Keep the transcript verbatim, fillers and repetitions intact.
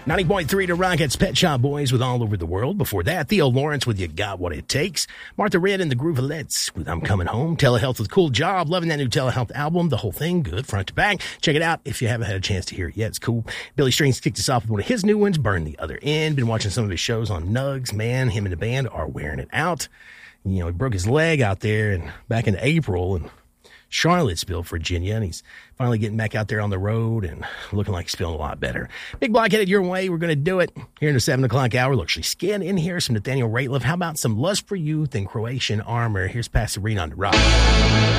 ninety point three to Rockets, Pet Shop Boys with All Over the World. Before that, Theo Lawrence with You Got What It Takes. Martha Red and the Groovelettes with I'm Coming Home. Telehealth with Cool Job. Loving that new Telehealth album. The whole thing, good front to back. Check it out if you haven't had a chance to hear it yet. It's cool. Billy Strings kicked us off with one of his new ones, Burn the Other End. Been watching some of his shows on Nugs. Man, him and the band are wearing it out. You know, he broke his leg out there and back in April and Charlottesville, Virginia, and he's finally getting back out there on the road and looking like he's feeling a lot better. Big Block headed your way. We're going to do it here in the seven o'clock hour. We'll actually scan in here some Nathaniel Rateliff. How about some Lust for Youth and Croatian Armor? Here's Pastor Reen on the rock.